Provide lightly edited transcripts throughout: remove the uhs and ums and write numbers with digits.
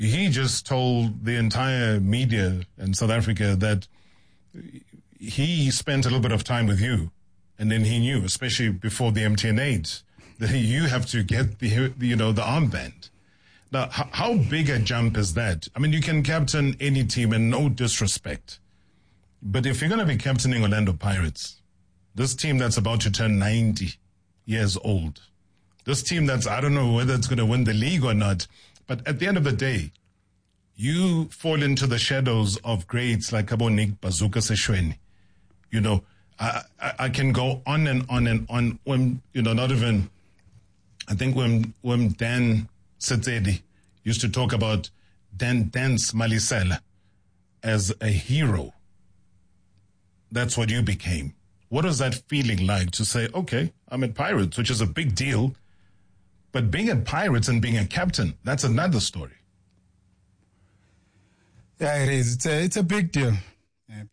he just told the entire media in South Africa that he spent a little bit of time with you, and then he knew, especially before the MTN 8, that you have to get the armband. Now, how big a jump is that? I mean, you can captain any team, and no disrespect, but if you're going to be captaining Orlando Pirates, this team that's about to turn 90 years old, this team that's, I don't know whether it's going to win the league or not, but at the end of the day, you fall into the shadows of greats like Nick Bazooka Seshweni. I can go on and on and on. When, not even, I think when Dan Setsedi used to talk about Dance Malisela as a hero, that's what you became. What was that feeling like to say, okay, I'm at Pirates, which is a big deal, but being at Pirates and being a captain, that's another story. Yeah, it is. It's a big deal. Yeah,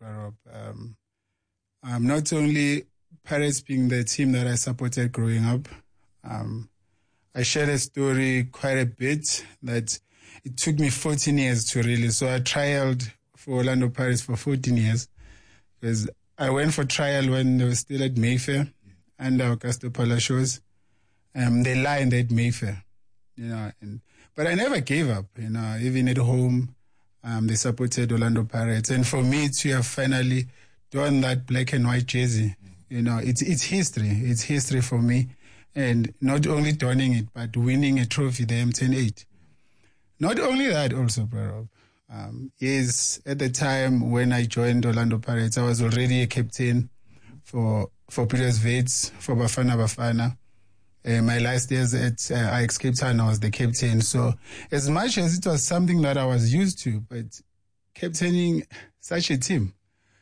not only Pirates being the team that I supported growing up, I shared a story quite a bit that it took me 14 years to release. So I trialed for Orlando Pirates for 14 years because I went for trial when they were still at Mayfair under Augusto Palacios. They lined at Mayfair, but I never gave up, even at home. They supported Orlando Pirates. And for me to have finally done that black and white jersey, it's history. It's history for me. And not only donning it, but winning a trophy, the MTN 8. Not only that also, Rob. Yes, at the time when I joined Orlando Pirates, I was already a captain for Pieter's Wits, for Bafana Bafana. My last years at Ajax Cape Town, I was the captain. So as much as it was something that I was used to, but captaining such a team,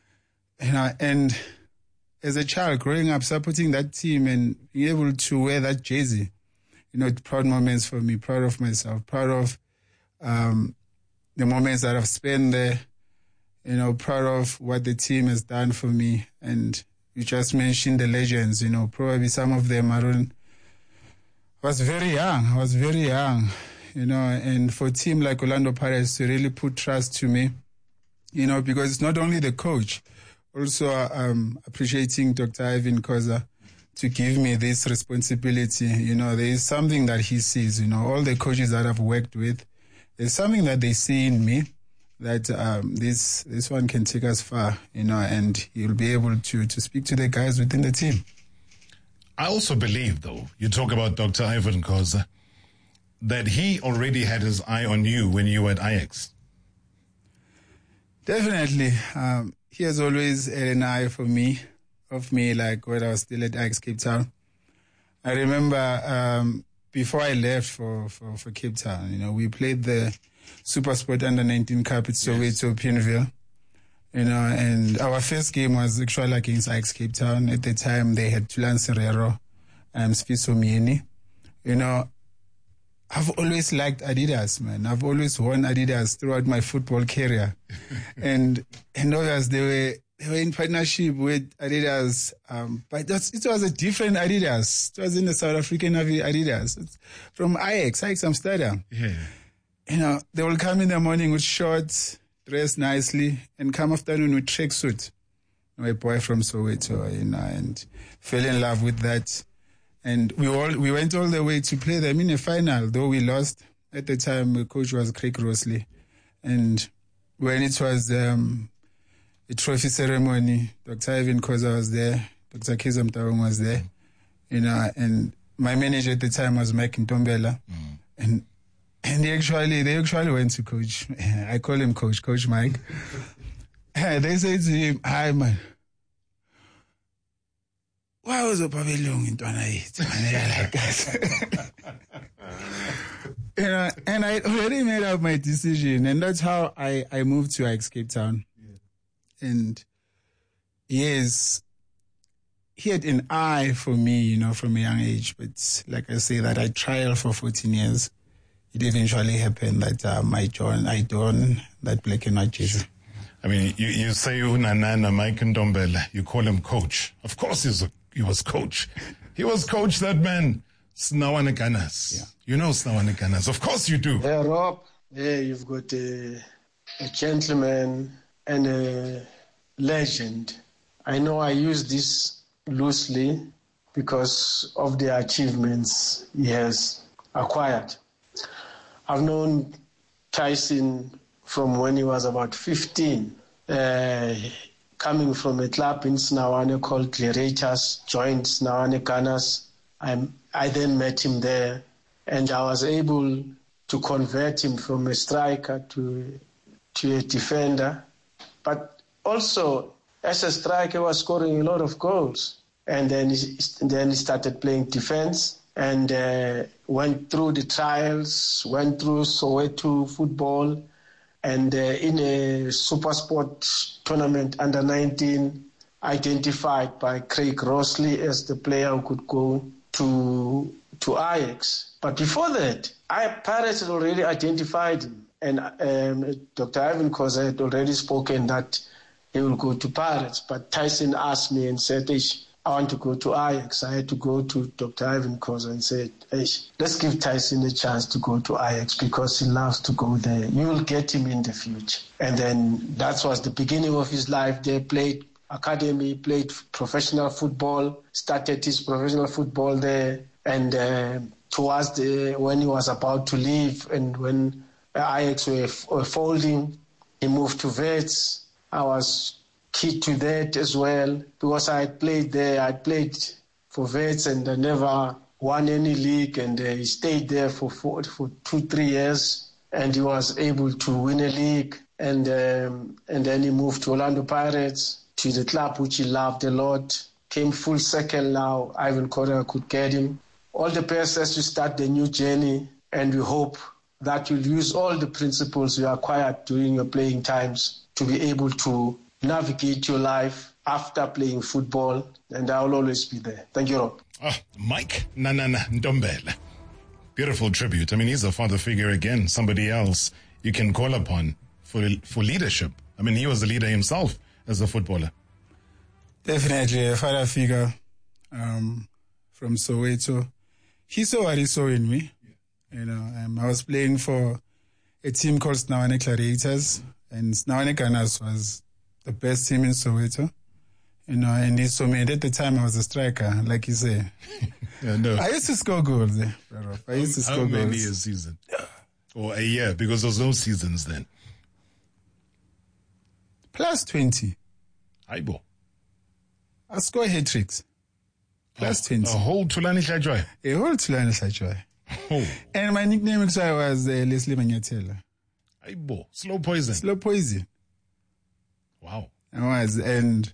and as a child growing up, supporting that team and being able to wear that jersey, proud moments for me, proud of myself, proud of the moments that I've spent there, proud of what the team has done for me. And you just mentioned the legends, probably some of them I was very young, and for a team like Orlando Pirates to really put trust to me, because it's not only the coach, also appreciating Dr. Ivan Khoza to give me this responsibility. There is something that he sees, all the coaches that I've worked with, there's something that they see in me that this one can take us far, and you'll be able to speak to the guys within the team. I also believe, though, you talk about Dr. Ivan Khoza, that he already had his eye on you when you were at Ajax. Definitely. He has always had an eye for me, like when I was still at Ajax Cape Town. I remember before I left for Cape Town, we played the SuperSport Under-19 Cup at Soweto, Pinville. And our first game was actually against Ajax Cape Town. At the time, they had Tulan Serrero and Sfiso Mieni. I've always liked Adidas, man. I've always worn Adidas throughout my football career. and obviously they were in partnership with Adidas, but it was a different Adidas. It was in the South African Adidas. It's from Ajax Amsterdam. Yeah. They will come in the morning with shorts, dress nicely, and come afternoon with tracksuit. My boy from Soweto, and fell in love with that. And we went all the way to play them in a final, though we lost. At the time, the coach was Craig Rosley. And when it was a trophy ceremony, Dr. Ivan Khoza was there, Dr. Kizam Mtaung was there, and my manager at the time was Mike Ntombela. And they actually went to coach. I call him Coach Mike. They said to him, "Hi, man. Why was the pavilion in Twanait?" And I already made up my decision, and that's how I moved to Ajax Cape Town. Yeah. And yes, he had an eye for me, from a young age. But like I say, that I trialed for 14 years. It eventually happened that I donned that black and white jersey. I mean, you say Unanana, Mike Ntombela, you call him coach. Of course he was coach. He was coach, that man, Snawane Ganas. Yeah. You know Snawane Ganas. Of course you do. Hey, Rob. There you've got a gentleman and a legend. I know I use this loosely because of the achievements he has acquired. I've known Tyson from when he was about 15, coming from a club in Snawane called Gladiators, joined Snawane Gunners. I then met him there, and I was able to convert him from a striker to a defender. But also, as a striker, he was scoring a lot of goals. And then he started playing defense and went through the trials, went through Soweto football, and in a Super Sport tournament under 19, identified by Craig Rossley as the player who could go to Ajax. But before that, Pirates had already identified him, and Dr. Ivan Khoza had already spoken that he will go to Pirates. But Tyson asked me and said, I want to go to Ajax. I had to go to Dr. Ivan Khoza and said, let's give Tyson a chance to go to Ajax because he loves to go there. You will get him in the future. And then that was the beginning of his life. They played academy, played professional football, started his professional football there. And towards when he was about to leave and when Ajax were folding, he moved to Wits. I was key to that as well because I had played there. I played for Wits and I never won any league, and he stayed there for 2-3 years, and he was able to win a league, and then he moved to Orlando Pirates, to the club which he loved a lot. Came full circle now. Ivan Khoza could get him. All the best as you start the new journey, and we hope that you'll use all the principles you acquired during your playing times to be able to navigate your life after playing football, and I will always be there. Thank you, Rob. Mike Nanana Ndombele. Beautiful tribute. I mean, he's a father figure again, somebody else you can call upon for leadership. I mean, he was a leader himself as a footballer. Definitely a father figure from Soweto. He saw what he saw in me. You know, I was playing for a team called Snawane Gladiators, and Snawane Gunners was the best team in Soweto. You know, and he saw me. And at the time, I was a striker, like you say. Yeah, no. I used to score goals. I used to score goals. How many a season? Or a year? Because there was no seasons then. Plus 20. Aibo. I score hat-tricks. Plus 20. A whole Tulani Hlajwayo? A whole Tulani Hlajwayo. Oh. And my nickname was Leslie Manyathela. Aibo. Slow poison. Slow poison. Wow. I was, and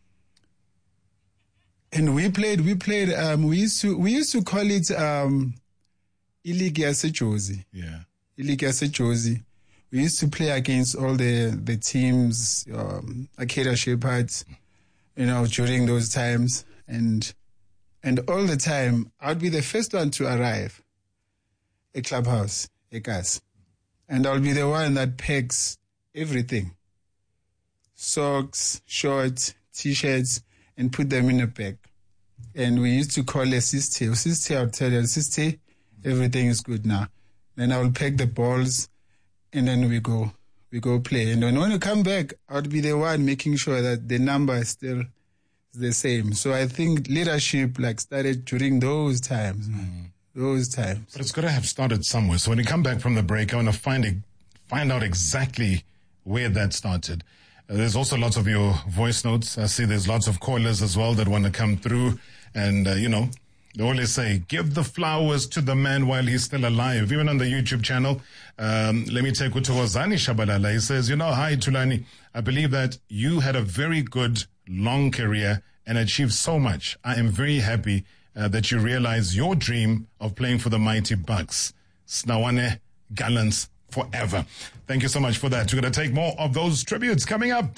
we played, we used to call it, Iligi Yasejozi. Yeah. Iligi Yasejozi. We used to play against all the teams, Acadia Shepherds, you know, during those times. And all the time, I'd be the first one to arrive at Clubhouse, Ekas. And I'll be the one that packs everything. Socks, shorts, T-shirts, and put them in a bag. And we used to call a sister. Sister, I'll tell you, sister, everything is good now. Then I will pack the balls, and then we go play. And when we come back, I'll be the one making sure that the number is still the same. So I think leadership started during those times. Those times. But it's got to have started somewhere. So when you come back from the break, I want to find out exactly where that started. There's also lots of your voice notes. I see there's lots of callers as well that want to come through. And, you know, they always say, give the flowers to the man while he's still alive. Even on the YouTube channel, let me take Utowazani Shabalala. He says, you know, hi, Tulani. I believe that you had a very good, long career and achieved so much. I am very happy that you realize your dream of playing for the mighty Bucks. Snawane Gallants forever. Thank you so much for that. We're going to take more of those tributes coming up.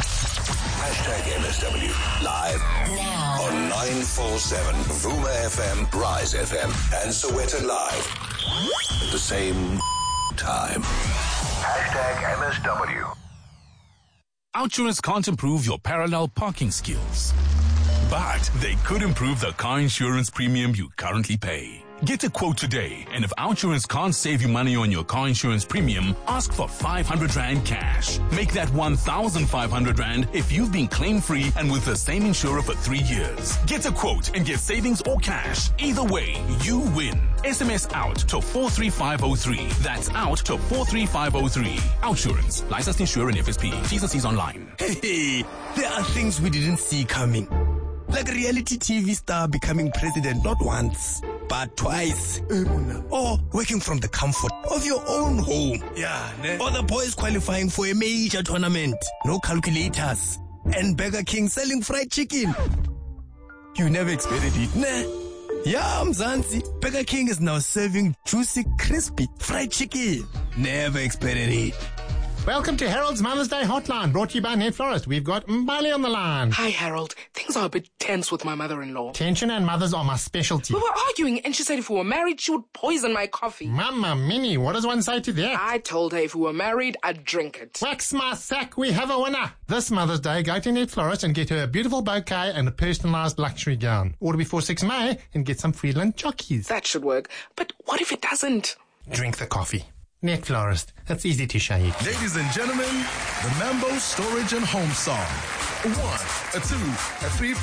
#MSW live now on 947 Vuma FM, Rise FM, and Soweto Live at the same time. #MSW. OUTsurance can't improve your parallel parking skills, but they could improve the car insurance premium you currently pay. Get a quote today, and if Outsurance can't save you money on your car insurance premium, ask for 500 Rand cash. Make that 1,500 Rand if you've been claim-free and with the same insurer for 3 years. Get a quote and get savings or cash. Either way, you win. SMS out to 43503. That's out to 43503. Outsurance. Licensed insurer and FSP. T's and C's online. Hey, there are things we didn't see coming. Like a reality TV star becoming president not once, but twice. Or working from the comfort of your own home. Or the boys qualifying for a major tournament. No calculators. And Burger King selling fried chicken. You never expected it, nah? Yeah, Mzansi. Burger King is now serving juicy, crispy fried chicken. Never expected it. Welcome to Harold's Mother's Day Hotline, brought to you by Net Florist. We've got Mbali on the line. Hi, Harold. Things are a bit tense with my mother-in-law. Tension and mothers are my specialty. We were arguing, and she said if we were married, she would poison my coffee. Mama Minnie, what does one say to that? I told her if we were married, I'd drink it. Wax my sack, we have a winner. This Mother's Day, go to Net Florist and get her a beautiful bouquet and a personalised luxury gown. Order before 6 May and get some Friedland chockies. That should work. But what if it doesn't? Drink the coffee. Net Florist. That's easy to shake. Ladies and gentlemen, the Mambo Storage and Home Song. 1, a 2, a 3, 4.